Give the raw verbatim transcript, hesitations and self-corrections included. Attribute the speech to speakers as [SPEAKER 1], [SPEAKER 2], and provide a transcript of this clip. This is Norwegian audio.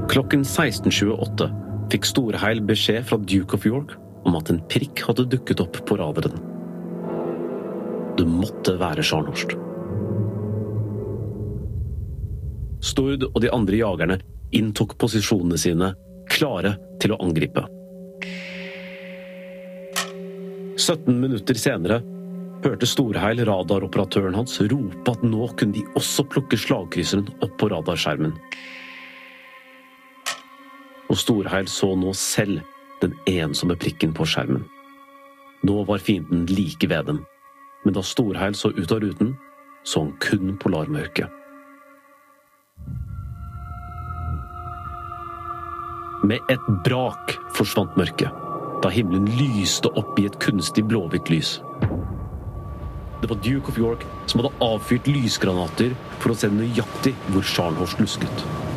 [SPEAKER 1] Klokken seksten tjueåtte fikk Storheil beskjed fra Duke of York om at en prikk hadde dukket opp på radaren. Det måtte være Scharnhorst. Stord og de andre jagerne inntok posisjonene sine, klare til å angripe. sytten minutter senere hørte Storheil radaroperatøren hans rope at nå kunne de også plukke slagkrysseren opp på radarskjermen. Og Storheil så nå selv den ensomme prikken på skjermen. Nå var fienden like ved dem, men da Storheil så ut av ruten, så han kun polarmørket. Med et brak forsvant mørket, da himmelen lyste opp i et kunstig blåhvitt lys. Det var Duke of York som hadde avfyrt lysgranater for å se nøyaktig hvor Scharnhorst lusket.